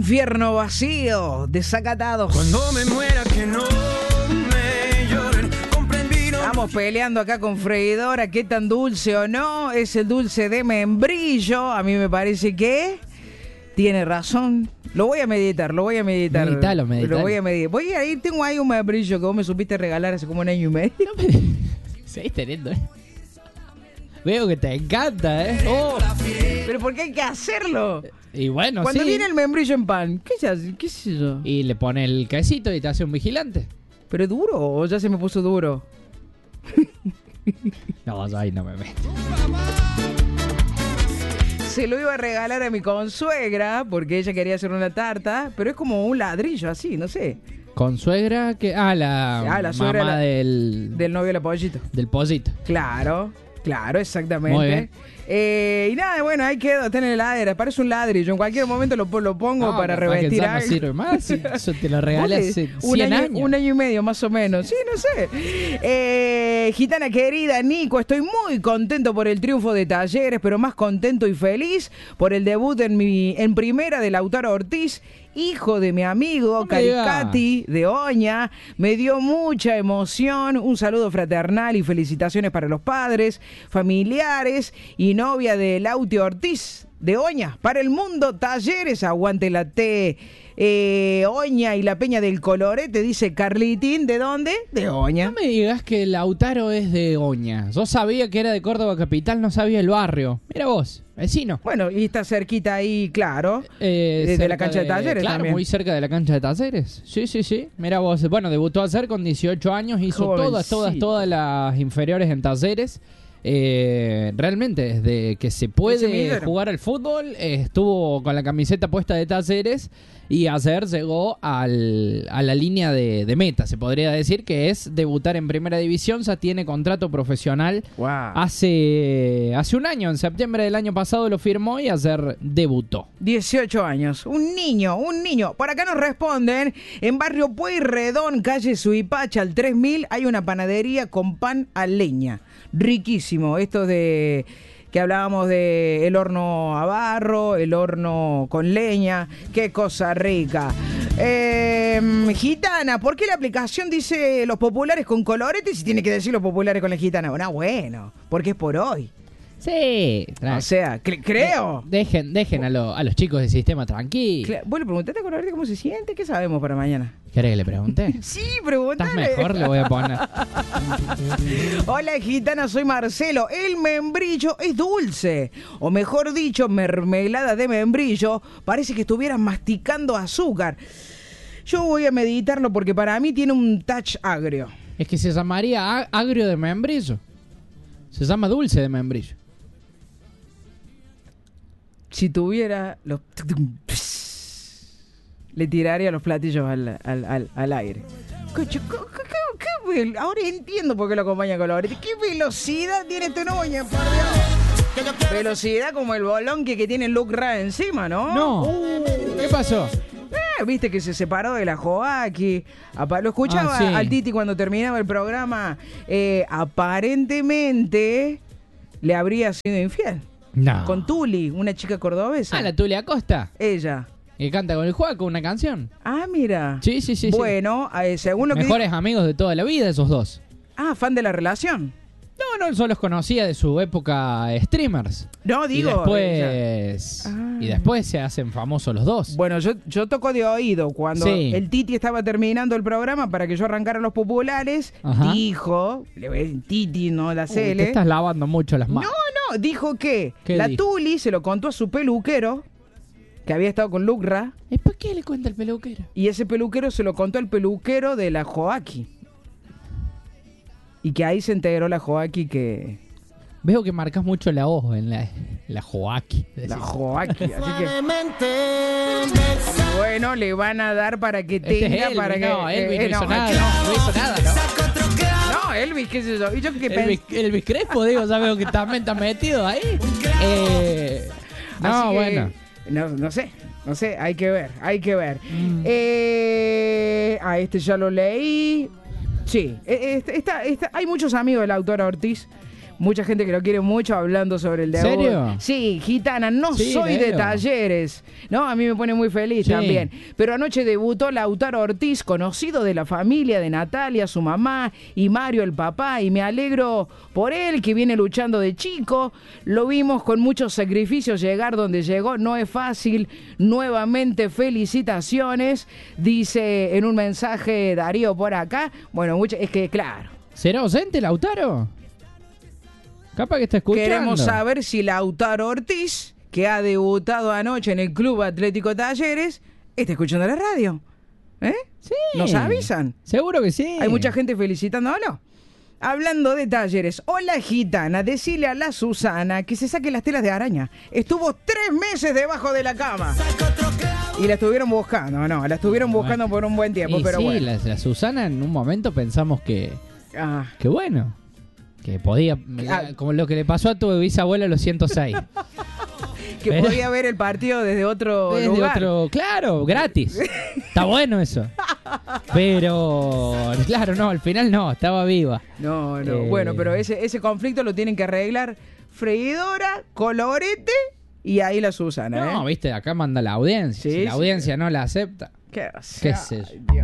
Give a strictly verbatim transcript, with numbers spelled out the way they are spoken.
infierno vacío, desacatados. Cuando me muera que no me lloren, comprendí no. Estamos peleando acá con freidora, qué tan dulce o no, es el dulce de membrillo, a mí me parece que tiene razón. Lo voy a meditar, lo voy a meditar. Meditalo, meditalo. Lo voy a meditar. Voy a ir, tengo ahí un membrillo que vos me supiste regalar hace como un año y medio. No me... Seguís teniendo, ¿eh? Veo que te encanta, ¿eh? Oh. Pero ¿por qué hay que hacerlo? Y bueno, Cuando sí. viene el membrillo en pan, ¿qué se hace? ¿Qué sé yo? Y le pone el quesito y te hace un vigilante. ¿Pero es duro o ya se me puso duro? No, yo ahí no me meto. Se lo iba a regalar a mi consuegra porque ella quería hacer una tarta, pero es como un ladrillo así, no sé. Con suegra que... Ah, la, Ah, la suegra mamá la- del... Del novio de la pollito. Del pollito. Claro, claro, exactamente. Muy bien. Eh, y nada, bueno, ahí quedó, está en la heladera, parece un ladrillo. En cualquier momento lo, lo pongo No, para capaz que revestir ya no algo. sirve más. Si eso te lo regalé Vos hace le- un cien año, años. un año y medio más o menos. Sí, no sé. Eh, gitana querida, Nico, estoy muy contento por el triunfo de Talleres, pero más contento y feliz por el debut en mi en primera de Lautaro Ortiz, hijo de mi amigo No me diga. Caricati de Oña. Me dio mucha emoción. Un saludo fraternal y felicitaciones para los padres, familiares y novia de Lauti Ortiz de Oña. Para el mundo, Talleres, aguante la T. Eh, Oña y la Peña del Colorete, dice Carlitín. ¿De dónde? De Oña. No me digas que Lautaro es de Oña. Yo sabía que era de Córdoba Capital, no sabía el barrio. Mira vos, vecino. Bueno, y está cerquita ahí, claro. Eh, Desde la cerca cancha de Talleres Claro, también. muy cerca de la cancha de Talleres. Sí, sí, sí. Mira vos. Bueno, debutó ayer con dieciocho años, hizo Jovencito. todas, todas, todas las inferiores en Talleres. Eh, realmente, desde que se Ese puede milagro. jugar al fútbol, eh, estuvo con la camiseta puesta de Talleres y ayer llegó al, a la línea de, de meta. Se podría decir que es debutar en primera división. Ya tiene contrato profesional. Wow. Hace, hace un año, en septiembre del año pasado lo firmó y ayer debutó. dieciocho años, un niño, un niño. Por acá nos responden, en barrio Pueyrredón, calle Suipacha, al tres mil, hay una panadería con pan a leña. Riquísimo, esto de que hablábamos de el horno a barro, el horno con leña, qué cosa rica. Eh, gitana, ¿por qué la aplicación dice los populares con coloretes y tiene que decir los populares con la gitana? Bueno, bueno, porque es por hoy. Sí, O sea, cre- creo. Dejen, dejen a, lo- a los chicos del sistema tranquilos. Cla- ¿Vos le preguntaste a Colorete cómo se siente? ¿Qué sabemos para mañana? ¿Querés que le pregunte? Sí, ¿Estás preguntale. mejor? Le voy a poner. Hola, gitana, soy Marcelo. El membrillo es dulce. O mejor dicho, mermelada de membrillo. Parece que estuvieran masticando azúcar. Yo voy a meditarlo porque para mí tiene un touch agrio. Es que se llamaría a- agrio de membrillo. Se llama dulce de membrillo. Si tuviera los... Le tiraría los platillos al, al, al, al aire. Cocho, co- co- co- qué vel- Ahora entiendo por qué lo acompaña Colorete. ¿Qué velocidad tiene este noña, por Dios? Velocidad como el bolón que, que tiene Luke Ra encima, ¿no? No. Uh, ¿Qué pasó? eh, Viste que se separó de la Joaquí. Apa- Lo escuchaba Ah, sí. al Titi cuando terminaba el programa. Eh, aparentemente le habría sido infiel. No. Con Tuli, una chica cordobesa. Ah, la Tulia Acosta. Ella. Que canta con el Juaco una canción. Ah, mira. Sí, sí, sí. sí. Bueno, eh, según lo que Mejores dijo- amigos de toda la vida esos dos. Ah, fan de la relación. No, no, yo los conocía de su época streamers. No, digo. y después Ah. y después se hacen famosos los dos. Bueno, yo, yo toco de oído. Cuando Sí. el Titi estaba terminando el programa para que yo arrancara los populares, Ajá. dijo, le voy a decir Titi, no la Uy, Cele. te estás lavando mucho las No, manos. no, dijo que ¿Qué la dijo? Tuli se lo contó a su peluquero, que había estado con Lucra, ¿Y por qué le cuenta el peluquero? y ese peluquero se lo contó al peluquero de la Joaquí. Y que ahí se enteró la Joaquí que... Veo que marcas mucho la O en la, la Joaquí. La Joaquí, así que... Bueno, le van a dar para que Este es tenga, Elvis, para que... no, Elvis eh, no hizo no, nada, no. no hizo nada, ¿no? No, Elvis, qué sé yo. Y yo que Elvis, Elvis Crespo, digo, ya veo que también está metido ahí. Eh, no, Así que, bueno. No, no sé, no sé, hay que ver, hay que ver. Mm. Eh, a este ya lo leí. Sí, eh, este- esta- esta- hay muchos amigos de la autora Ortiz. Mucha gente que lo quiere mucho hablando sobre el debut. ¿Serio? Sí, Gitana, no Sí, soy de Leo. Talleres. No, a mí me pone muy feliz Sí. también. Pero anoche debutó Lautaro Ortiz, conocido de la familia de Natalia, su mamá, y Mario, el papá, y me alegro por él, que viene luchando de chico. Lo vimos con muchos sacrificios llegar donde llegó. No es fácil. Nuevamente, felicitaciones. Dice en un mensaje Darío por acá. Bueno, mucho, es que claro. ¿Será ausente Lautaro? Capaz que está escuchando. Queremos saber si Lautaro Ortiz, que ha debutado anoche en el Club Atlético Talleres, está escuchando la radio. ¿Eh? Sí. ¿Nos avisan? Seguro que sí. Hay mucha gente felicitándolo. Hablando de Talleres, hola Gitana, decile a la Susana que se saque las telas de araña. Estuvo tres meses debajo de la cama. Y la estuvieron buscando, no, la estuvieron buscando por un buen tiempo, Y pero sí, bueno. la, la Susana en un momento pensamos que, Ah, que bueno, que podía, Ah. como lo que le pasó a tu bisabuela a los ciento seis. que Pero- podía ver el partido desde otro Desde lugar. otro, claro, gratis. Está bueno eso. Pero, claro, no, al final no, estaba viva. No, no. Eh. Bueno, pero ese, ese conflicto lo tienen que arreglar freidora, colorete y ahí la Susana, ¿eh? No, viste, acá manda la audiencia. Sí, si la sí. audiencia no la acepta. ¿Qué, ¿Qué Ay, sé yo? Dios.